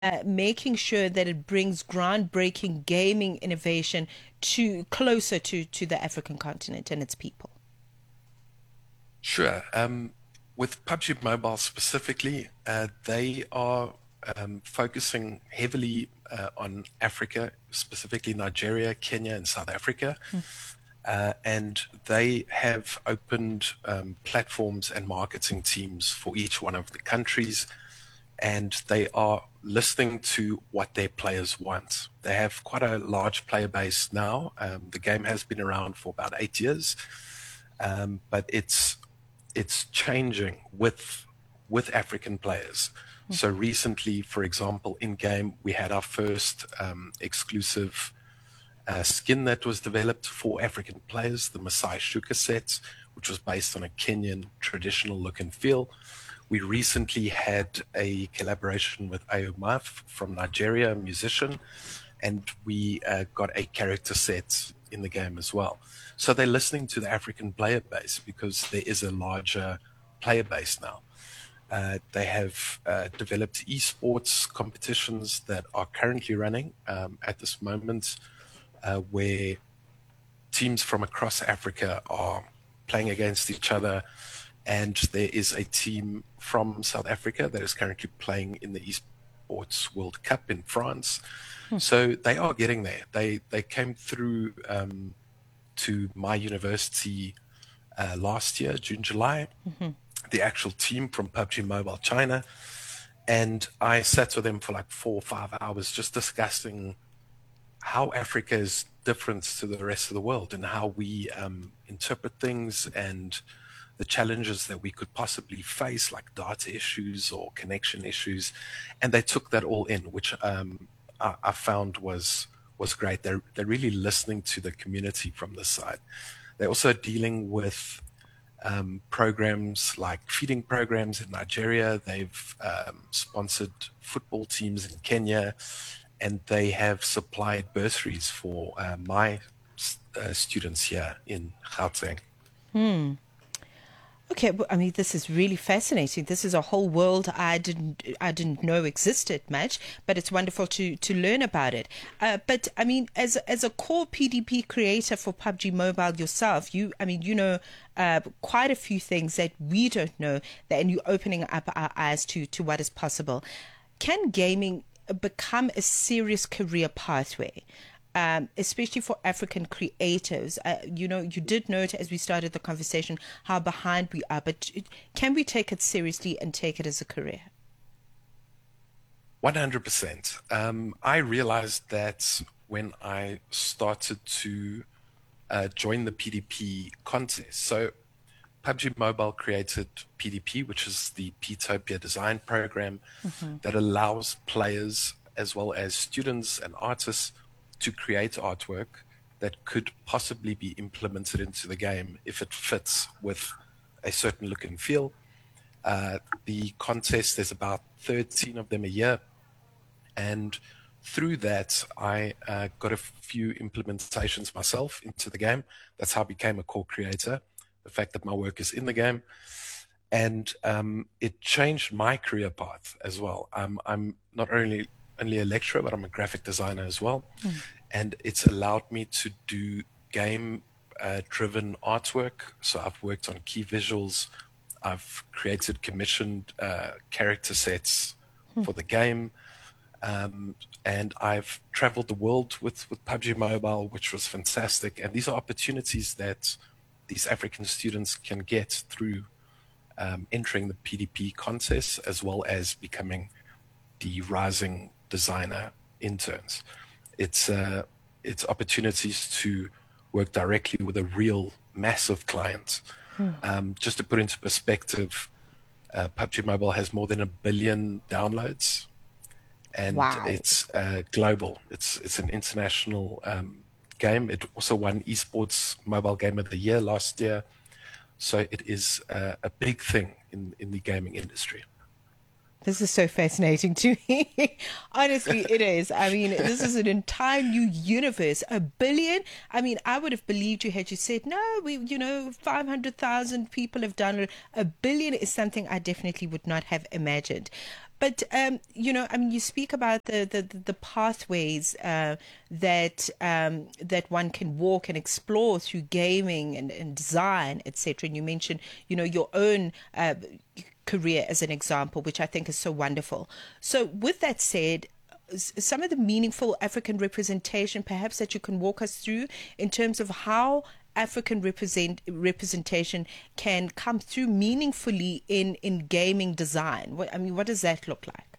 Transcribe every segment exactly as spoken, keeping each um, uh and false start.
uh, making sure that it brings groundbreaking gaming innovation to closer to to the African continent and its people? Sure. Um, with P U B G Mobile specifically, uh, they are um, focusing heavily uh, on Africa, specifically Nigeria, Kenya, and South Africa. Uh, and they have opened um, platforms and marketing teams for each one of the countries, and they are listening to what their players want. They have quite a large player base now. Um, the game has been around for about eight years, um, but it's it's changing with with African players. So recently, for example, in game we had our first um, exclusive uh, skin that was developed for African players, the Masai Shuka set, which was based on a Kenyan traditional look and feel. We recently had a collaboration with Ayomaf from Nigeria, a musician, and we uh, got a character set in the game as well. So they're listening to the African player base because there is a larger player base now. Uh, they have uh, developed esports competitions that are currently running um, at this moment, uh, where teams from across Africa are playing against each other. And there is a team from South Africa that is currently playing in the Esports World Cup in France. So they are getting there. They they came through um, to my university uh, last year, June, July, the actual team from P U B G Mobile China. And I sat with them for like four or five hours just discussing how Africa is different to the rest of the world and how we um, interpret things and the challenges that we could possibly face, like data issues or connection issues. And they took that all in, which um, I, I found was was great. They're, they're really listening to the community from this side. They're also dealing with um, programs like feeding programs in Nigeria. They've um, sponsored football teams in Kenya, and they have supplied bursaries for uh, my uh, students here in Gauteng. Okay, well, I mean, this is really fascinating. This is a whole world I didn't I didn't know existed much, but it's wonderful to to learn about it. Uh, but I mean, as as a core P D P creator for P U B G Mobile yourself, you I mean, you know uh, quite a few things that we don't know, that and you're opening up our eyes to to what is possible. Can gaming become a serious career pathway? Um, especially for African creatives. Uh, you know, you did note as we started the conversation how behind we are, but can we take it seriously and take it as a career? one hundred percent. Um, I realized that when I started to uh, join the P D P contest. So P U B G Mobile created P D P, which is the Ptopia design program that allows players as well as students and artists to create artwork that could possibly be implemented into the game if it fits with a certain look and feel. Uh, the contest, there's about thirteen of them a year. And through that, I uh, got a few implementations myself into the game. That's how I became a core creator, the fact that my work is in the game. And um, it changed my career path as well. Um, I'm not only only a lecturer, but I'm a graphic designer as well, and it's allowed me to do game uh, driven artwork. So I've worked on key visuals, I've created commissioned uh, character sets for the game, um, and I've traveled the world with, with P U B G Mobile, which was fantastic. And these are opportunities that these African students can get through um, entering the P D P contest as well as becoming the rising designer interns. It's uh, it's opportunities to work directly with a real massive client. Um, just to put into perspective, uh, P U B G Mobile has more than a billion downloads, and Wow. it's uh, global. It's it's an international um, game. It also won Esports Mobile Game of the Year last year. So it is uh, a big thing in, in the gaming industry. This is so fascinating to me. Honestly, it is. I mean, this is an entire new universe. A billion? I mean, I would have believed you had you said, no, we, you know, five hundred thousand people have done it. A billion is something I definitely would not have imagined. but um, you know, I mean, you speak about the the, the pathways uh, that um, that one can walk and explore through gaming and, and design, et cetera. And you mentioned, you know, your own uh, career as an example, which I think is so wonderful. So, with that said, some of the meaningful African representation, perhaps that you can walk us through in terms of how African represent representation can come through meaningfully in, in gaming design. What, I mean, what does that look like?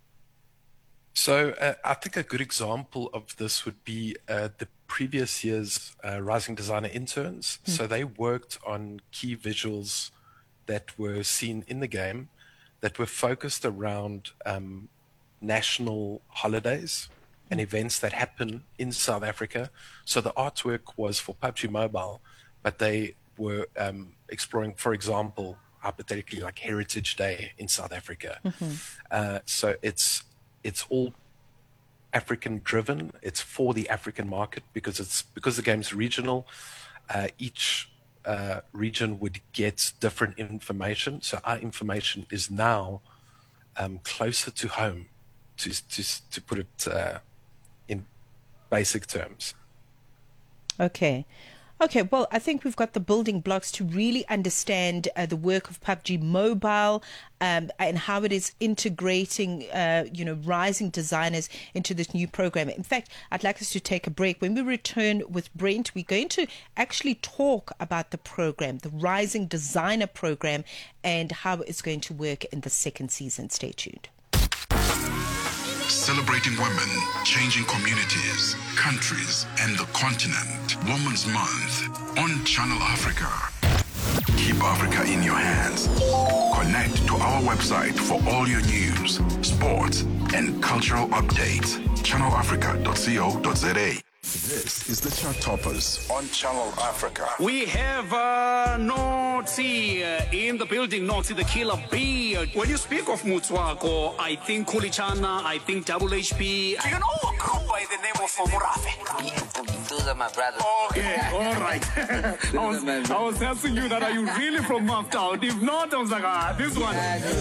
So uh, I think a good example of this would be uh, the previous year's uh, Rising Designer interns. Mm. So they worked on key visuals that were seen in the game that were focused around um, national holidays and events that happen in South Africa. So the artwork was for P U B G Mobile, but they were um, exploring, for example, hypothetically like Heritage Day in South Africa. Mm-hmm. Uh, so it's it's all African driven. It's for the African market because it's because the game's regional. Uh, each uh, region would get different information. So our information is now um, closer to home, to to to put it uh, in basic terms. Okay. Okay, well, I think we've got the building blocks to really understand uh, the work of P U B G Mobile um, and how it is integrating, uh, you know, rising designers into this new program. In fact, I'd like us to take a break. When we return with Brent, we're going to actually talk about the program, the Rising Designer Program, and how it's going to work in the second season. Stay tuned. Celebrating women, changing communities, countries, and the continent. Women's Month on Channel Africa. Keep Africa in your hands. Connect to our website for all your news, sports, and cultural updates. channel africa dot co dot za. This is the Chart Toppers on Channel Africa. We have uh, Notsi uh, in the building, Notsi the Killer Bee. When you speak of Mutswako, I think Kulichana, I think Double H P. Do you know a group by the name of Murafe? Those are my brothers. Okay, all right. I, was, I was asking you that, are you really from Maftown? If not, I was like, ah, this one.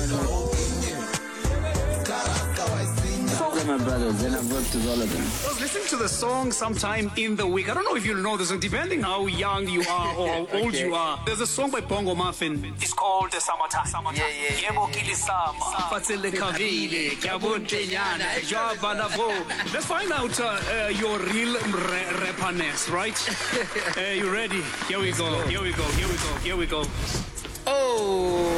Those are my brothers, and I've worked with all of them. I was listening to the song sometime in the week. I don't know if you'll know this, depending how young you are or how old okay. you are. There's a song by Bongo Muffin. It's called the Samata. Samata. Yeah, yeah, yeah. Let's find out uh, uh, your real re- rapperness, right? uh, you ready? Here we go. Here we go. Here we go. Here we go. Oh,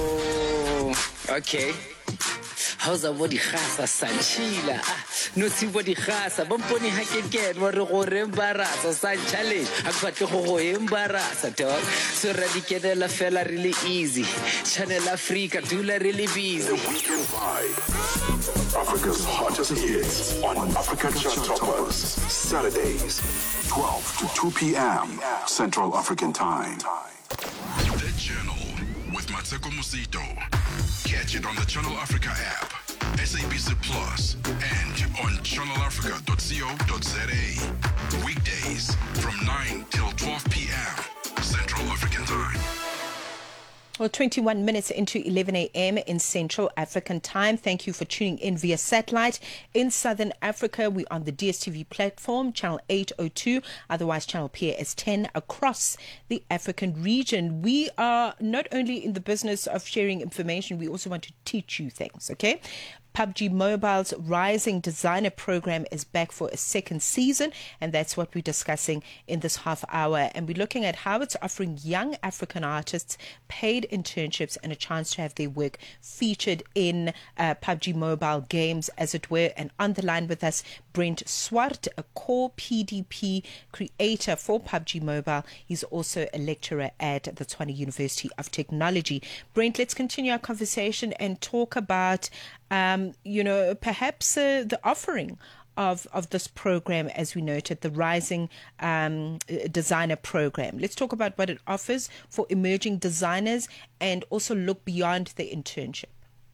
okay. How's a body khasa sanchila? No see body khasa. Bomponi hakeket wa re go re embarasa san challenge. Akwatle go go embarasa dog. So radikedela fela really easy. Channel Africa dula really busy. Weekend Vibe. Africa's hottest hits on Africa Chart Toppers. Saturdays, twelve to two p.m. Central African Time. The Journal with Matseko Musito. Catch it on the Channel Africa app, S A B C Plus, and on channel africa dot co dot za. Weekdays from nine till twelve p.m. Central African Time. Well, twenty-one minutes into eleven a.m. in Central African Time. Thank you for tuning in via satellite. In Southern Africa, we're on the D S T V platform, channel eight oh two, otherwise channel P A S ten across the African region. We are not only in the business of sharing information, we also want to teach you things, okay? P U B G Mobile's Rising Designer Program is back for a second season, and that's what we're discussing in this half hour. And we're looking at how it's offering young African artists paid internships and a chance to have their work featured in uh, P U B G Mobile games, as it were. And on the line with us, Brent Swart, a core P D P creator for P U B G Mobile. He's also a lecturer at the Tshwane University of Technology. Brent, let's continue our conversation and talk about Um, you know, perhaps uh, the offering of, of this program, as we noted, the Rising um, Designer Program. Let's talk about what it offers for emerging designers and also look beyond the internship.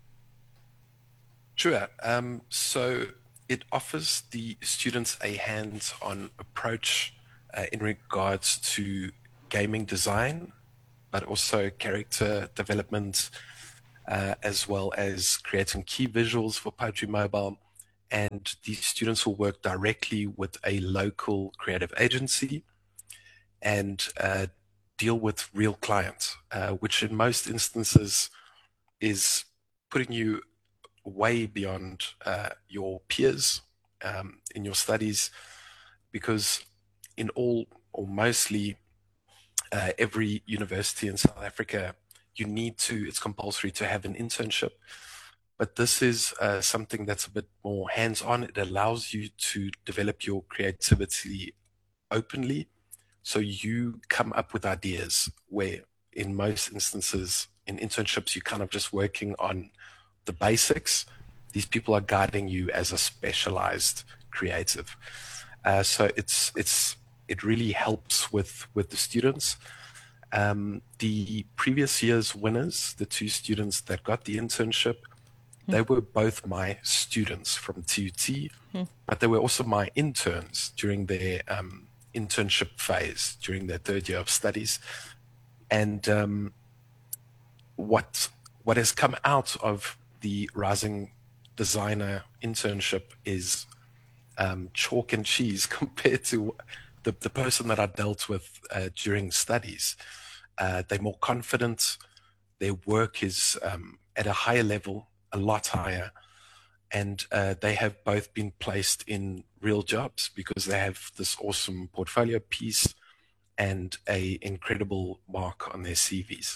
Sure. Um, so it offers the students a hands-on approach uh, in regards to gaming design, but also character development, uh, as well as creating key visuals for P U B G Mobile. And these students will work directly with a local creative agency and uh, deal with real clients, uh, which in most instances is putting you way beyond uh, your peers um, in your studies, because in all or mostly uh, every university in South Africa, you need to, it's compulsory to have an internship. But this is uh, something that's a bit more hands-on. It allows you to develop your creativity openly. So you come up with ideas where in most instances in internships, you're kind of just working on the basics. These people are guiding you as a specialized creative. Uh, so it's, it's, it really helps with, with the students. Um, the previous year's winners, the two students that got the internship, they were both my students from T U T, mm. but they were also my interns during their um, internship phase, during their third year of studies. And um, what what has come out of the Rising Designer internship is um, chalk and cheese compared to the, the person that I dealt with uh, during studies. Uh, they're more confident. Their work is um, at a higher level, a lot higher, and uh, they have both been placed in real jobs because they have this awesome portfolio piece and a incredible mark on their C Vs.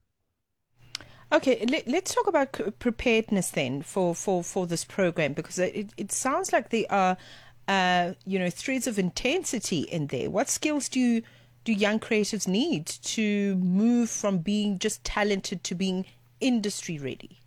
Okay, let, let's talk about preparedness then for, for, for this program, because it, it sounds like there are uh, you know threads of intensity in there. What skills do you, do young creatives need to move from being just talented to being industry ready?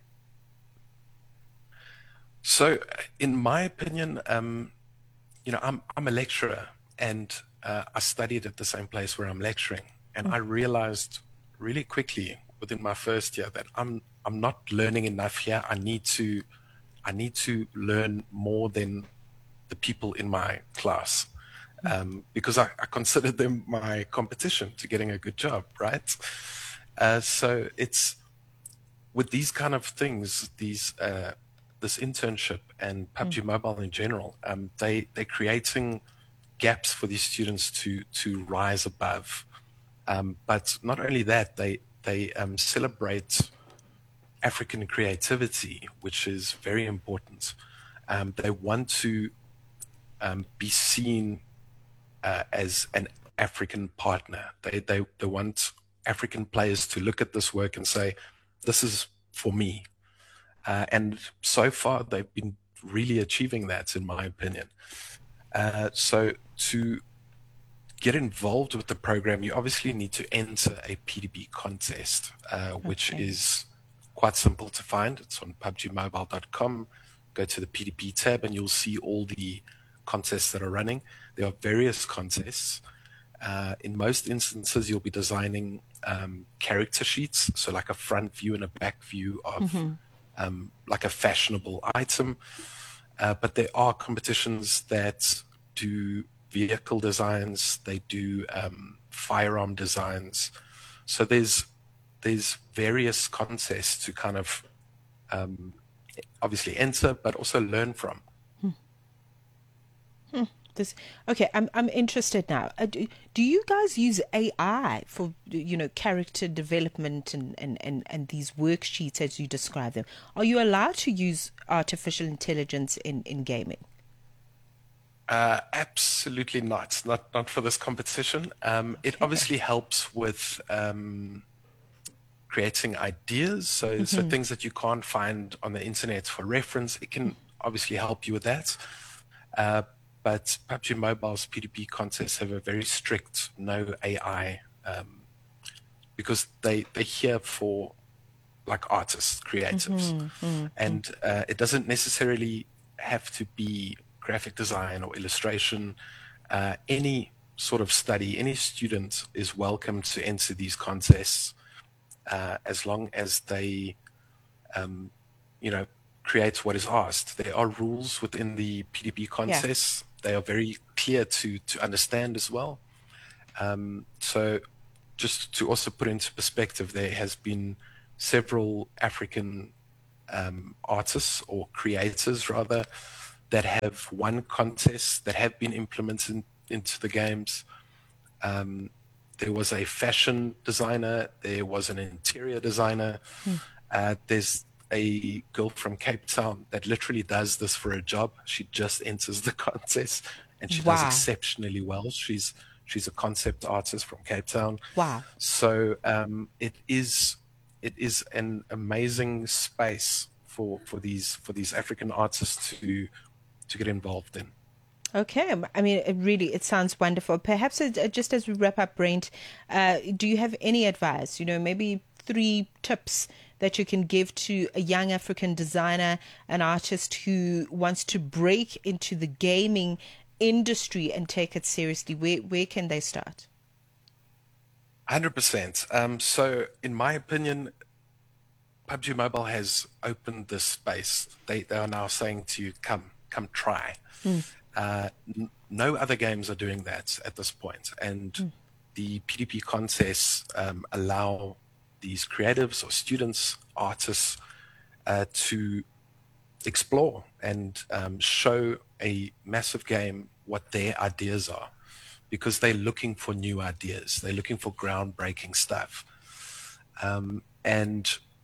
So, in my opinion, um, you know, I'm I'm a lecturer, and uh, I studied at the same place where I'm lecturing, and mm. I realized really quickly within my first year that I'm I'm not learning enough here. I need to I need to learn more than the people in my class, um, because I, I consider them my competition to getting a good job, right? Uh, so it's with these kind of things, these. Uh, this internship and P U B G mm. Mobile in general, um, they, they're creating gaps for these students to, to rise above. Um, but not only that, they, they um, celebrate African creativity, which is very important. Um, they want to um, be seen uh, as an African partner. They, they, they want African players to look at this work and say, this is for me. Uh, and so far, they've been really achieving that, in my opinion. Uh, so to get involved with the program, you obviously need to enter a P D B contest, uh, which okay. is quite simple to find. It's on pub g mobile dot com. Go to the P D B tab, and you'll see all the contests that are running. There are various contests. Uh, in most instances, you'll be designing um, character sheets, so like a front view and a back view of mm-hmm. Um, like a fashionable item, uh, but there are competitions that do vehicle designs, they do um, firearm designs. So there's there's various contests to kind of um, obviously enter, but also learn from. Hmm. Hmm. This, okay, I'm I'm interested now. Uh, do, do you guys use A I for, you know, character development and, and, and, and these worksheets as you describe them? Are you allowed to use artificial intelligence in, in gaming? Uh, absolutely not. Not not for this competition. Um, okay. It obviously helps with um, creating ideas. So, mm-hmm. so things that you can't find on the internet for reference, it can obviously help you with that. Uh, But P U B G Mobile's P D P contests have a very strict no A I um, because they they're here for like artists, creatives, mm-hmm, mm-hmm. and uh, it doesn't necessarily have to be graphic design or illustration. Uh, any sort of study, any student is welcome to enter these contests uh, as long as they, um, you know, create what is asked. There are rules within the P D P contests. Yeah. They are very clear to to understand as well. Um, so just to also put into perspective, there has been several African um, artists or creators rather that have won contests that have been implemented in, into the games. Um, there was a fashion designer, there was an interior designer. Hmm. Uh, there's a girl from Cape Town that literally does this for a job. She just enters the contest and she wow. does exceptionally well. She's she's a concept artist from Cape Town. Wow. So um, it is it is an amazing space for, for these for these African artists to to get involved in. Okay, I mean, it really, it sounds wonderful. Perhaps it, just as we wrap up, Brent, uh, do you have any advice, you know, maybe three tips that you can give to a young African designer, an artist who wants to break into the gaming industry and take it seriously? Where, where can they start? one hundred percent. Um, so, in my opinion, P U B G Mobile has opened this space. They, they are now saying to you, come, come try. Mm. Uh, n- no other games are doing that at this point. And mm. the P D P contests um, allow these creatives or students, artists, uh, to explore and um, show a massive game what their ideas are, because they're looking for new ideas. They're looking for groundbreaking stuff. Um, and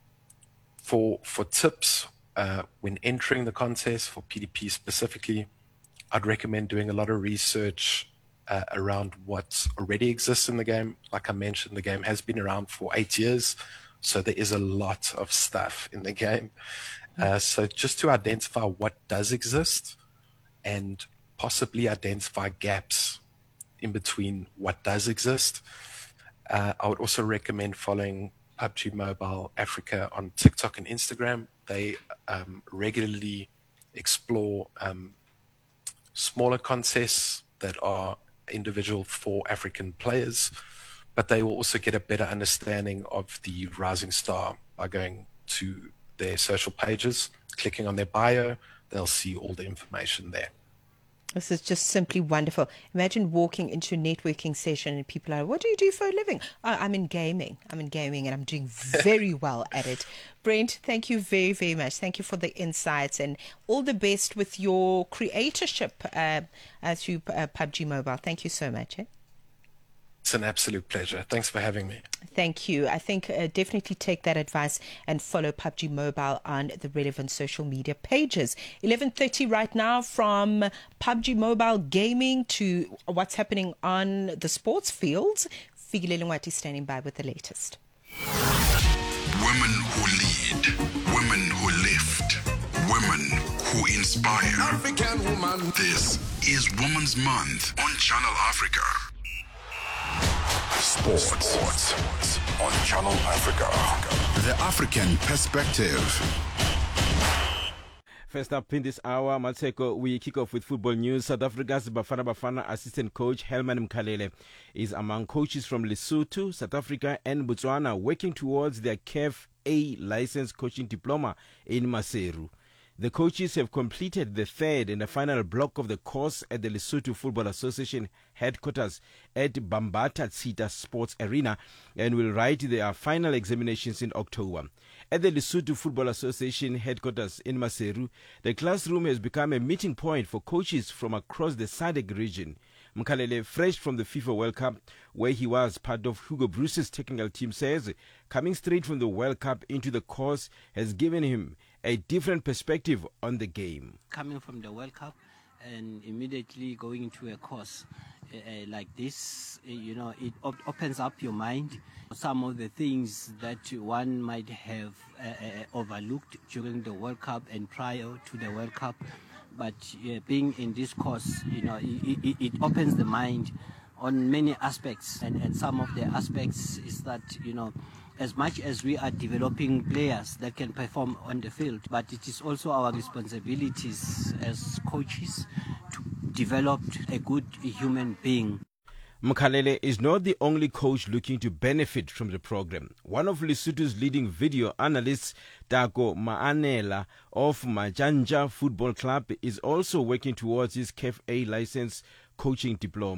for, for tips uh, when entering the contest, for P D P specifically, I'd recommend doing a lot of research uh, around what already exists in the game. Like I mentioned, the game has been around for eight years, so there is a lot of stuff in the game. Uh, so just to identify what does exist and possibly identify gaps in between what does exist. Uh, I would also recommend following P U B G Mobile Africa on TikTok and Instagram. They um, regularly explore um, smaller contests that are individual for African players, but they will also get a better understanding of the Rising Star by going to their social pages, clicking on their bio. They'll see all the information there. This is just simply wonderful. Imagine walking into a networking session and people are, what do you do for a living? Oh, I'm in gaming. I'm in gaming and I'm doing very well at it. Brent, thank you very, very much. Thank you for the insights and all the best with your creatorship uh, uh, through uh, P U B G Mobile. Thank you so much. Eh? It's an absolute pleasure. Thanks for having me. Thank you. I think uh, definitely take that advice and follow P U B G Mobile on the relevant social media pages. eleven thirty right now, from P U B G Mobile Gaming to what's happening on the sports fields. Fikile Lungwati standing by with the latest. Women who lead, women who lift, women who inspire. African woman. This is Women's Month on Channel Africa. Sports. Sports on Channel Africa. The African perspective. First up in this hour, Malseko, we kick off with football news. South Africa's Bafana Bafana assistant coach Helman Mkhalele is among coaches from Lesotho, South Africa and Botswana working towards their C A F A licensed coaching diploma in Maseru. The coaches have completed the third and the final block of the course at the Lesotho Football Association headquarters at Bambata Tsita Sports Arena and will write their final examinations in October. At the Lesotho Football Association headquarters in Maseru, the classroom has become a meeting point for coaches from across the S A D C region. Mkhalele, fresh from the FIFA World Cup, where he was part of Hugo Bruce's technical team, says coming straight from the World Cup into the course has given him a different perspective on the game. Coming from the World Cup and immediately going into a course uh, uh, like this, uh, you know, it op- opens up your mind. Some of the things that one might have uh, uh, overlooked during the World Cup and prior to the World Cup, but uh, being in this course, you know, it, it, it opens the mind on many aspects, and, and some of the aspects is that, you know, as much as we are developing players that can perform on the field, but it is also our responsibilities as coaches to develop a good human being. Mkhalele is not the only coach looking to benefit from the program. One of Lesotho's leading video analysts, Tako Maanela of Majanja Football Club, is also working towards his C A F A license coaching diploma.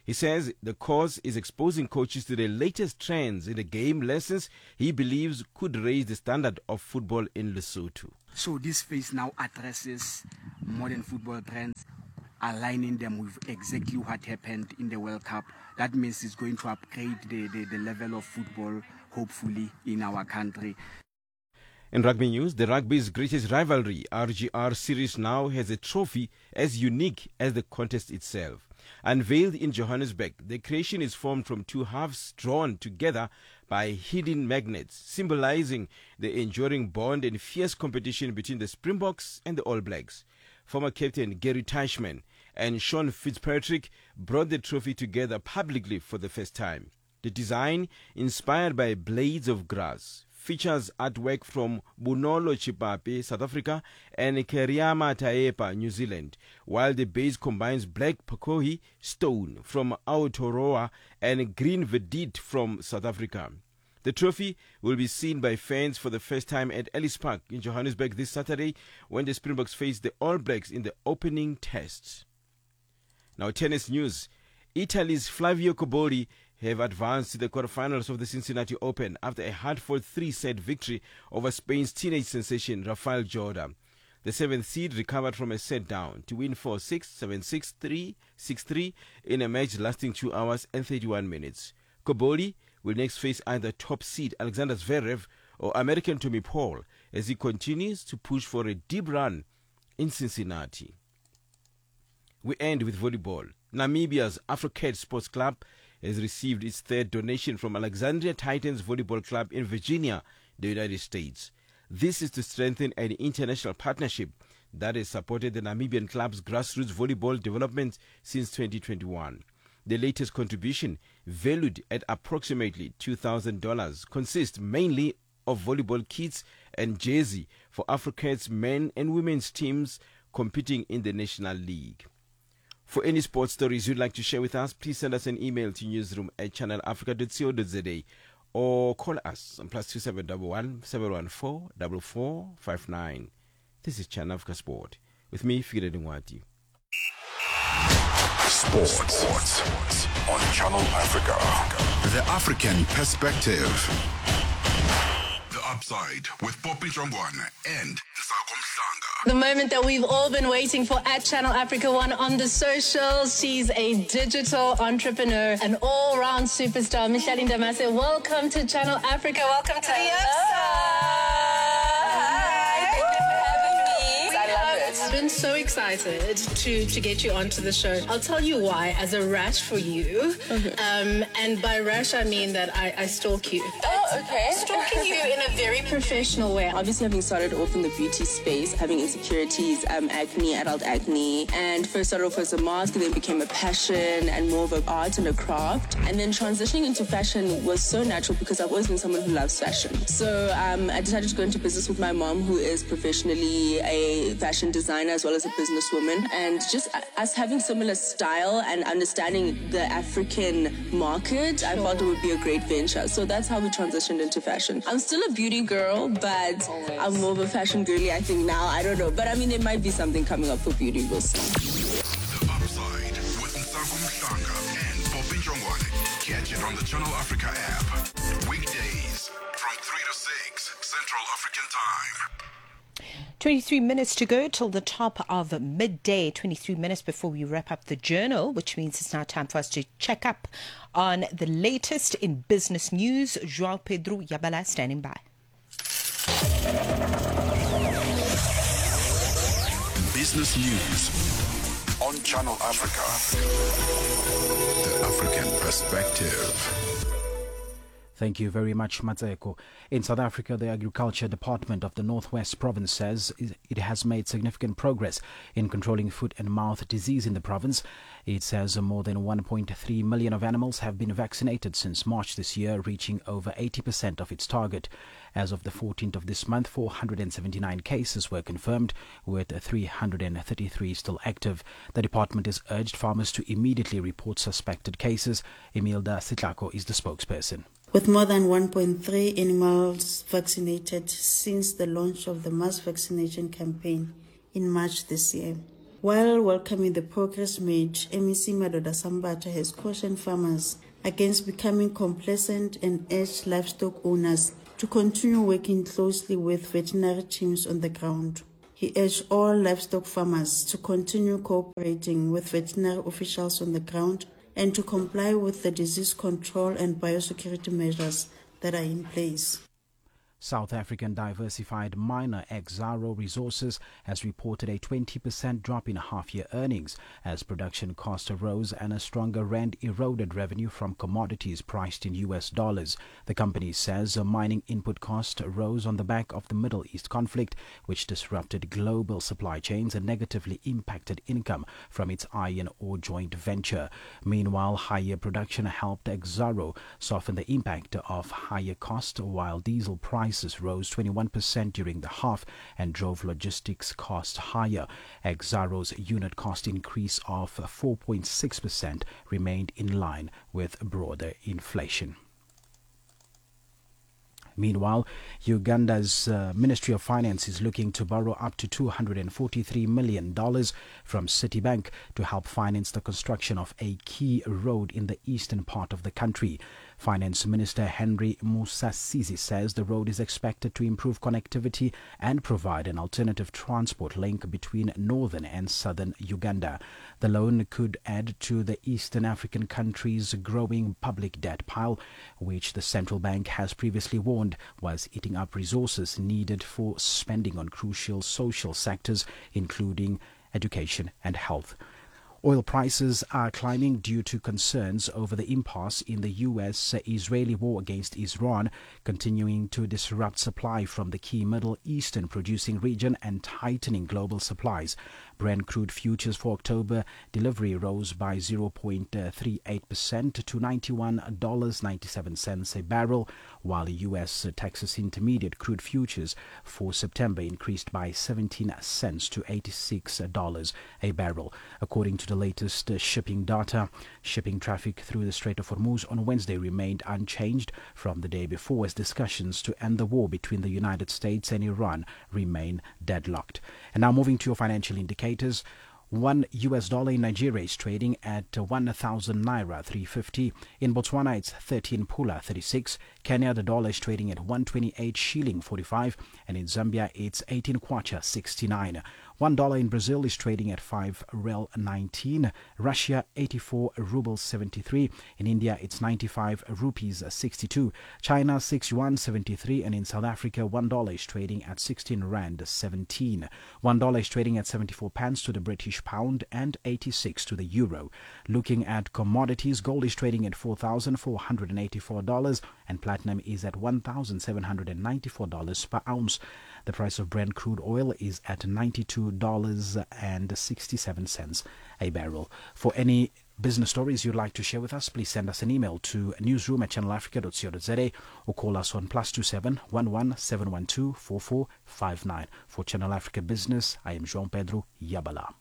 He says the course is exposing coaches to the latest trends in the game lessons he believes could raise the standard of football in Lesotho. So this phase now addresses modern football trends, aligning them with exactly what happened in the World Cup. That means it's going to upgrade the, the, the level of football, hopefully, in our country. In rugby news, the rugby's greatest rivalry, R G R Series, now has a trophy as unique as the contest itself. Unveiled in Johannesburg, the creation is formed from two halves drawn together by hidden magnets, symbolizing the enduring bond and fierce competition between the Springboks and the All Blacks. Former captain Gary Teichmann and Sean Fitzpatrick brought the trophy together publicly for the first time. The design, inspired by blades of grass, features artwork from Bunolo Chipape, South Africa, and Keriama Taepa, New Zealand, while the base combines black Pakohi stone from Aotearoa and green Vedite from South Africa. The trophy will be seen by fans for the first time at Ellis Park in Johannesburg this Saturday when the Springboks face the All Blacks in the opening test. Now, tennis news. Italy's Flavio Cobolli have advanced to the quarterfinals of the Cincinnati Open after a hard-fought three-set victory over Spain's teenage sensation Rafael Jorda. The seventh seed recovered from a set down to win four six, seven six, three six three in a match lasting two hours and thirty-one minutes. Cobolli will next face either top seed Alexander Zverev or American Tommy Paul as he continues to push for a deep run in Cincinnati. We end with volleyball. Namibia's AfroCat Sports Club has received its third donation from Alexandria Titans Volleyball Club in Virginia, the United States. This is to strengthen an international partnership that has supported the Namibian club's grassroots volleyball development since twenty twenty-one. The latest contribution, valued at approximately two thousand dollars, consists mainly of volleyball kits and jersey for AfroCat's men and women's teams competing in the National League. For any sports stories you'd like to share with us, please send us an email to newsroom at channel africa dot co dot za or call us on plus two seven one one, seven one four, four four five nine. This is Channel Africa Sport with me, Fire Dingwati. Sports. Sports on Channel Africa. The African perspective. The Upside with Poppy Jongwana and Nsako Mhlanga. The moment that we've all been waiting for at Channel Africa One on the socials. She's a digital entrepreneur, an all-round superstar. Micheline Damase, welcome to Channel Africa. Welcome to the I've been so excited to, to get you onto the show. I'll tell you why, as a rash for you. Okay. Um, and by rash, I mean that I, I stalk you. Oh, okay. Stalking you in a very professional way. Obviously, having started off in the beauty space, having insecurities, um, acne, adult acne, and first started off as a mask, then became a passion and more of an art and a craft. And then transitioning into fashion was so natural because I've always been someone who loves fashion. So um, I decided to go into business with my mom, who is professionally a fashion designer as well as a businesswoman, and just us having similar style and understanding the African market, sure. I thought it would be a great venture. So that's how we transitioned into fashion. I'm still a beauty girl, but Always. I'm more of a fashion girly, I think now. I don't know, but I mean, there might be something coming up for beauty. We'll see. The Upside with Nsako Mhlanga and Poppy Jongwane. Catch it on the Channel Africa app. Weekdays from three to six Central African Time. twenty-three minutes to go till the top of midday, twenty-three minutes before we wrap up the journal, which means it's now time for us to check up on the latest in business news. Joao Pedro Yabala standing by. Business news on Channel Africa. The African perspective. Thank you very much, Matseko. In South Africa, the Agriculture Department of the Northwest Province says it has made significant progress in controlling foot and mouth disease in the province. It says more than one point three million of animals have been vaccinated since March this year, reaching over eighty percent of its target. As of the fourteenth of this month, four hundred seventy-nine cases were confirmed, with three hundred thirty-three still active. The department has urged farmers to immediately report suspected cases. Emilda Sitlako is the spokesperson. With more than one point three animals vaccinated since the launch of the mass vaccination campaign in March this year, While welcoming the progress made, M E C Madoda Sambata has cautioned farmers against becoming complacent and urged livestock owners to continue working closely with veterinary teams on the ground. He urged all livestock farmers to continue cooperating with veterinary officials on the ground and to comply with the disease control and biosecurity measures that are in place. South African diversified miner Exxaro Resources has reported a twenty percent drop in half-year earnings as production costs rose and a stronger rand eroded revenue from commodities priced in U S dollars. The company says a mining input cost rose on the back of the Middle East conflict, which disrupted global supply chains and negatively impacted income from its iron ore joint venture. Meanwhile, higher production helped Exxaro soften the impact of higher cost, while diesel prices rose twenty-one percent during the half and drove logistics costs higher. Exxaro's unit cost increase of four point six percent remained in line with broader inflation. Meanwhile, Uganda's uh, Ministry of Finance is looking to borrow up to two hundred forty-three million dollars from Citibank to help finance the construction of a key road in the eastern part of the country. Finance Minister Henry Musasizi says the road is expected to improve connectivity and provide an alternative transport link between northern and southern Uganda. The loan could add to the Eastern African country's growing public debt pile, which the central bank has previously warned was eating up resources needed for spending on crucial social sectors, including education and health. Oil prices are climbing due to concerns over the impasse in the U S-Israeli war against Iran, continuing to disrupt supply from the key Middle Eastern producing region and tightening global supplies. Brent crude futures for October delivery rose by zero point three eight percent to ninety-one dollars and ninety-seven cents a barrel, while U S Texas Intermediate crude futures for September increased by seventeen cents to eighty-six dollars a barrel. According to the latest shipping data, shipping traffic through the Strait of Hormuz on Wednesday remained unchanged from the day before, as discussions to end the war between the United States and Iran remain deadlocked. And now moving to your financial indicators. One U S dollar in Nigeria is trading at one thousand naira three fifty. In Botswana, it's thirteen pula thirty-six. Kenya, the dollar is trading at one twenty-eight shilling forty-five, and in Zambia, it's eighteen kwacha sixty-nine. One dollar in Brazil is trading at five rel nineteen. Russia, eighty-four rubles seventy-three. In India, it's ninety-five rupees sixty-two. China, six yuan seventy-three, and in South Africa, one dollar is trading at sixteen rand seventeen. One dollar is trading at seventy-four pence to the British pound and eighty-six to the euro. Looking at commodities, gold is trading at four thousand four hundred eighty-four dollars and platinum is at one thousand seven hundred ninety-four dollars per ounce. The price of Brent crude oil is at ninety-two dollars and sixty-seven cents a barrel. For any business stories you'd like to share with us, please send us an email to newsroom at channel africa dot co dot za or call us on plus two seven one one seven one two four four five nine. For Channel Africa Business, I am João Pedro Yabala.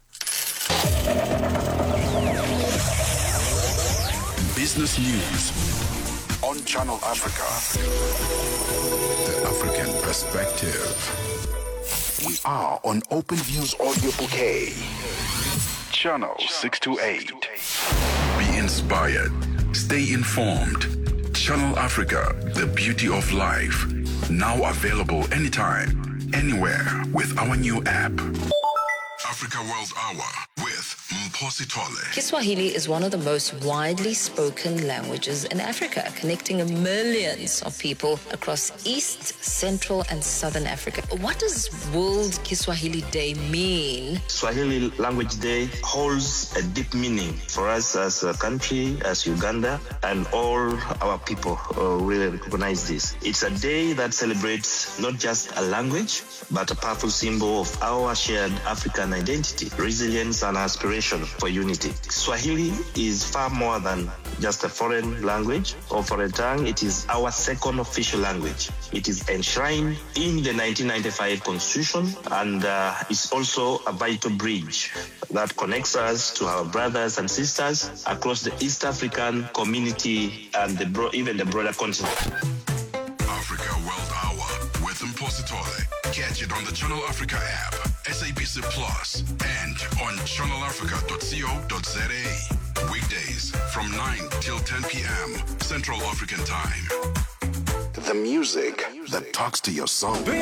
Business News on Channel Africa. The African Perspective. We are on Open Views Audio Bouquet. Channel six two eight. Be inspired. Stay informed. Channel Africa, the beauty of life. Now available anytime, anywhere with our new app. Africa World Hour with Mphosi Tole. Kiswahili is one of the most widely spoken languages in Africa, connecting millions of people across East, Central, and Southern Africa. What does World Kiswahili Day mean? Swahili Language Day holds a deep meaning for us as a country, as Uganda, and all our people uh, really recognize this. It's a day that celebrates not just a language, but a powerful symbol of our shared African identity, resilience, and aspiration for unity. Swahili is far more than just a foreign language or foreign tongue. It is our second official language. It is enshrined in the nineteen ninety-five Constitution and uh, is also a vital bridge that connects us to our brothers and sisters across the East African community and the bro- even the broader continent. Africa World Hour with Mphosi Tole. Catch it on the Channel Africa app. S A B C Plus, and on channel africa dot co dot za. Weekdays from nine till ten p.m. Central African Time. The music that talks to your soul.